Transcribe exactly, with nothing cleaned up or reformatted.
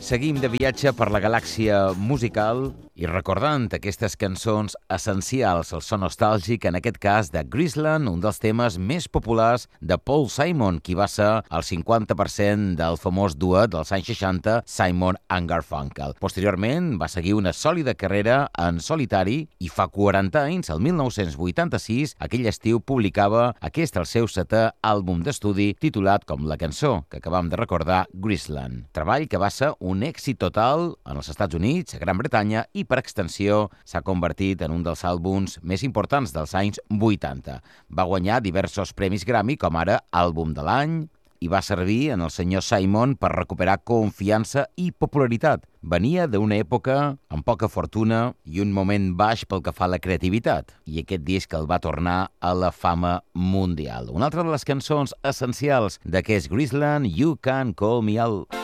seguim de viatge per la galàxia musical i recordant aquestes cançons essencials al so nostàlgic, en aquest cas de Graceland, un dels temes més populars de Paul Simon, qui va ser el cinquanta per cent del famós duet dels anys seixanta, Simon and Garfunkel. Posteriorment va seguir una sòlida carrera en solitari i fa quaranta anys, el mil nou-cents vuitanta-sis, aquell estiu publicava aquest el seu setè àlbum d'estudi titulat com la cançó que acabam de recordar, Graceland. Treball que va ser un èxit total en els Estats Units, a Gran Bretanya, i per extensió s'ha convertit en un dels àlbums més importants dels anys vuitanta. Va guanyar diversos premis Grammy, com ara Àlbum de l'Any, i va servir en el senyor Simon per recuperar confiança i popularitat. Venia d'una època amb poca fortuna i un moment baix pel que fa a la creativitat, i aquest disc el va tornar a la fama mundial. Una altra de les cançons essencials d'aquest Graceland, You Can Call Me Al...